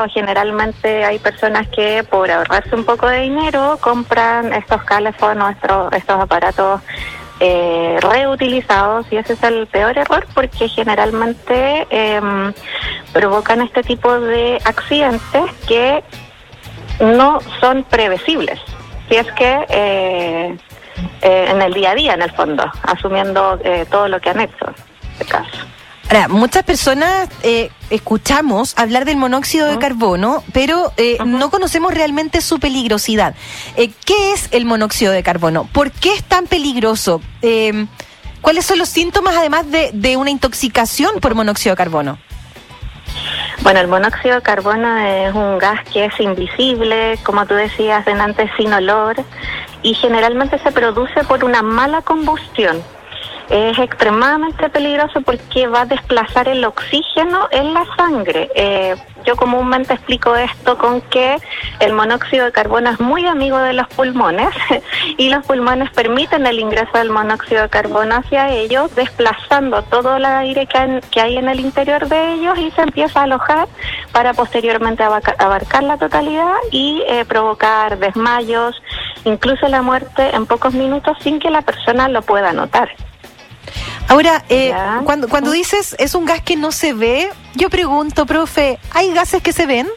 generalmente hay personas que por ahorrarse un poco de dinero compran estos Calefón o estos aparatos reutilizados, y ese es el peor error porque generalmente provocan este tipo de accidentes que no son previsibles, si es que en el día a día, en el fondo, asumiendo todo lo que han hecho en este caso. Ahora, muchas personas escuchamos hablar del monóxido de carbono, pero no conocemos realmente su peligrosidad. ¿Qué es el monóxido de carbono? ¿Por qué es tan peligroso? ¿Cuáles son los síntomas, además de una intoxicación por monóxido de carbono? Bueno, el monóxido de carbono es un gas que es invisible, como tú decías delante, sin olor, y generalmente se produce por una mala combustión. Es extremadamente peligroso porque va a desplazar el oxígeno en la sangre. Yo comúnmente explico esto con que el monóxido de carbono es muy amigo de los pulmones y los pulmones permiten el ingreso del monóxido de carbono hacia ellos, desplazando todo el aire que hay en el interior de ellos, y se empieza a alojar para posteriormente abarcar la totalidad y provocar desmayos, incluso la muerte en pocos minutos sin que la persona lo pueda notar. Ahora, cuando dices es un gas que no se ve, yo pregunto, profe, ¿hay gases que se ven?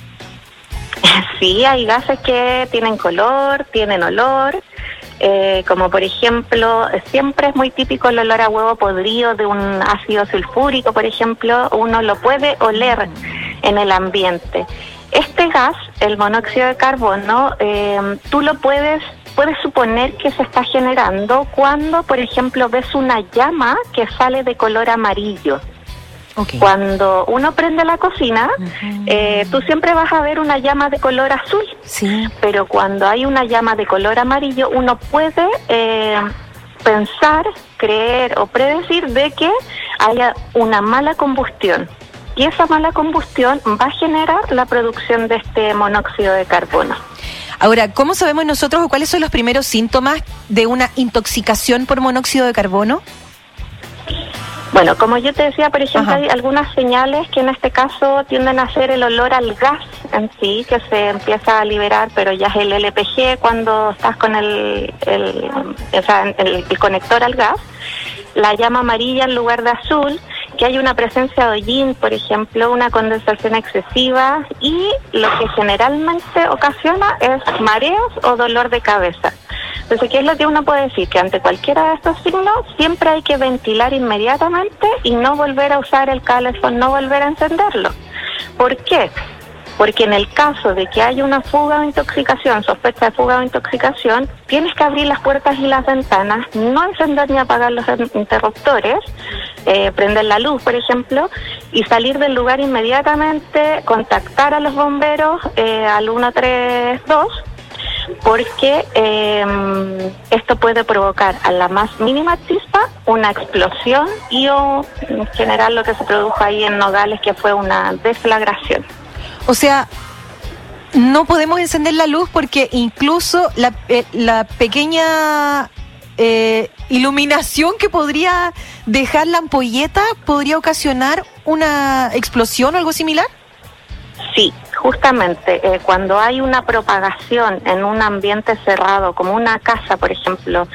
Sí, hay gases que tienen color, tienen olor, como por ejemplo, siempre es muy típico el olor a huevo podrido de un ácido sulfúrico, por ejemplo, uno lo puede oler en el ambiente. Este gas, el monóxido de carbono, tú lo puedes suponer que se está generando cuando, por ejemplo, ves una llama que sale de color amarillo. Okay. Cuando uno prende la cocina, tú siempre vas a ver una llama de color azul, sí. Pero cuando hay una llama de color amarillo, uno puede pensar, creer o predecir de que haya una mala combustión. Y esa mala combustión va a generar la producción de este monóxido de carbono. Ahora, ¿cómo sabemos nosotros o cuáles son los primeros síntomas de una intoxicación por monóxido de carbono? Bueno, como yo te decía, por ejemplo, hay algunas señales que en este caso tienden a ser el olor al gas en sí, que se empieza a liberar, pero ya es el LPG cuando estás con el conector al gas, la llama amarilla en lugar de azul, que hay una presencia de hollín, por ejemplo, una condensación excesiva, y lo que generalmente ocasiona es mareos o dolor de cabeza. Entonces, ¿qué es lo que uno puede decir? Que ante cualquiera de estos signos siempre hay que ventilar inmediatamente y no volver a usar el calefón, no volver a encenderlo. ¿Por qué? Porque en el caso de que haya una fuga o intoxicación, sospecha de fuga o intoxicación, tienes que abrir las puertas y las ventanas, no encender ni apagar los interruptores, prender la luz, por ejemplo, y salir del lugar inmediatamente, contactar a los bomberos al 132, porque esto puede provocar a la más mínima chispa una explosión y o en general lo que se produjo ahí en Nogales, que fue una deflagración. O sea, no podemos encender la luz porque incluso la pequeña iluminación que podría dejar la ampolleta podría ocasionar una explosión o algo similar. Sí, justamente cuando hay una propagación en un ambiente cerrado, como una casa, por ejemplo,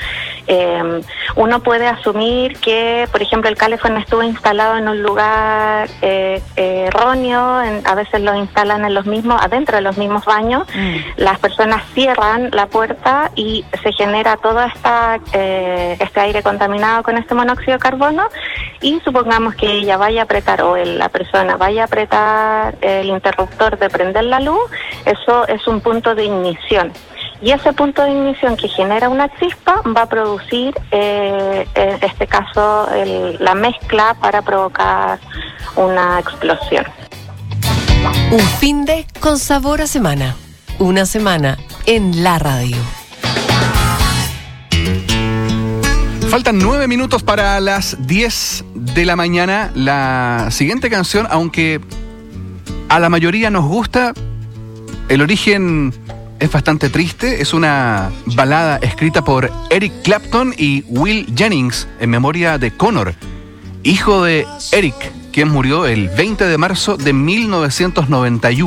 uno puede asumir que, por ejemplo, el calefón estuvo instalado en un lugar erróneo, a veces lo instalan adentro de los mismos baños, las personas cierran la puerta y se genera todo este aire contaminado con este monóxido de carbono, y supongamos que ella vaya a apretar, o la persona vaya a apretar el interruptor de prender la luz, eso es un punto de ignición. Y ese punto de ignición que genera una chispa va a producir, en este caso, la mezcla para provocar una explosión. Un fin de con sabor a semana. Una semana en la radio. Faltan 9 minutos para las 10 de la mañana. La siguiente canción, aunque a la mayoría nos gusta, el origen es bastante triste. Es una balada escrita por Eric Clapton y Will Jennings en memoria de Connor, hijo de Eric, quien murió el 20 de marzo de 1991.